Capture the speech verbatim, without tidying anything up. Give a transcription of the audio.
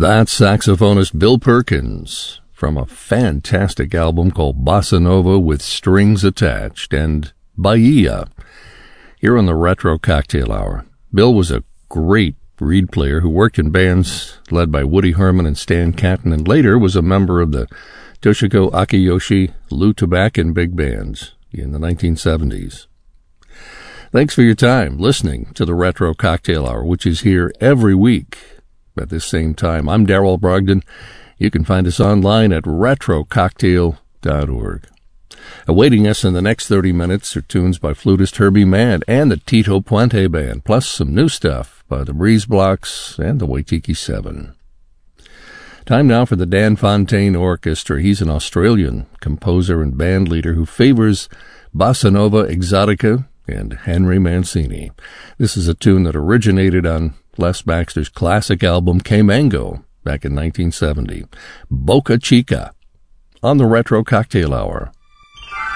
That's saxophonist Bill Perkins from a fantastic album called Bossa Nova with Strings Attached and Bahia here on the Retro Cocktail Hour. Bill was a great reed player who worked in bands led by Woody Herman and Stan Kenton, and later was a member of the Toshiko Akiyoshi, Lou Tabakin big bands in the nineteen seventies. Thanks for your time listening to the Retro Cocktail Hour, which is here every week at this same time. I'm Darrell Brogdon. You can find us online at retro cocktail dot org. Awaiting us in the next thirty minutes are tunes by flutist Herbie Mann and the Tito Puente Band, plus some new stuff by the Breeze Blocks and the Waitiki Seven. Time now for the Dan Fontaine Orchestra. He's an Australian composer and band leader who favors Bossa Nova Exotica and Henry Mancini. This is a tune that originated on Les Baxter's classic album K-Mango back in nineteen seventy. Boca Chica on the Retro Cocktail Hour.